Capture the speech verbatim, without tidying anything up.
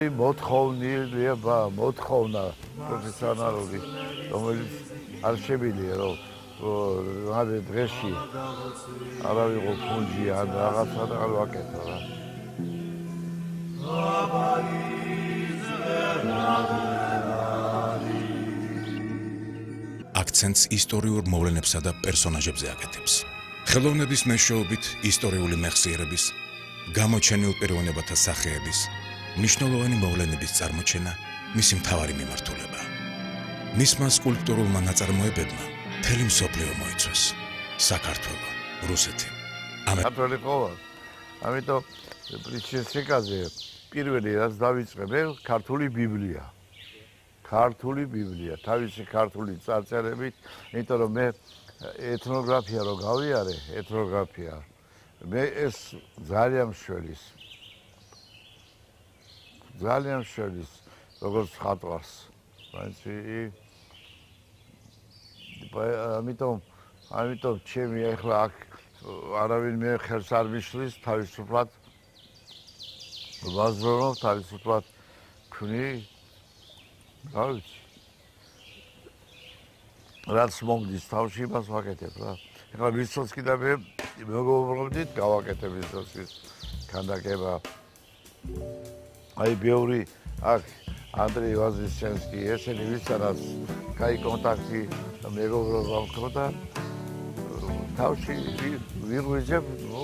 მოთხოვნილება, მოთხოვნა პროფესიონალური, რომელიც არ შემიძლია რომ ამ დღეში არა ვიყო ფუნჯი ან რაღაცა და არ ვაკეთო რა. აქცენტს ისტორიურ მოვლენებსა და პერსონაჟებზე აკეთებს. ხელოვნების მეშვეობით ისტორიული მეხსიერების, გამოჩენილ პიროვნებათა სახეების, მნიშვნელოვანი მოვლენების წარმოჩენა მისი მთავარი მიმართულებაა. მისმა სკულპტურულმა ნაწარმოებებმა მთელი მსოფლიო მოიცვეს. საქართველო, რუსეთი, ამერიკა ყოლა. ამიტომ პრიჩესიკაზე პირველი რაც დავიწყე მე ქართული ბიბლია. ქართული ბიბლია, თავისი ქართული წარწერებით, იმიტომ რომ მე ეთნოგრაფია რო გავიარე, ეთნოგრაფია. მე ეს ძალიან მშველის. ძალიან მშველის, როგორც ხატვარს. მაინცი ამიტომ ამიტომ ჩემი ახლა აქ არავინ მე ხელს არ მიშლის, თავისუფლად ვაზრობ, თავისუფლად ვქნი. რა ვიცი. რაც მომდის თავში, იმას ვაკეთებ რა. ეხლა ვისოცკი და მე მეგობრობდით, გავაკეთებ ვისოცკის ქანდაკება. აი ბევრი აქ ანდრეი ვაზისჩენსკი, ესენი ვისაც კაი კონტაქტი მეგობრობა მქონდა. თავში ვიღვიძებ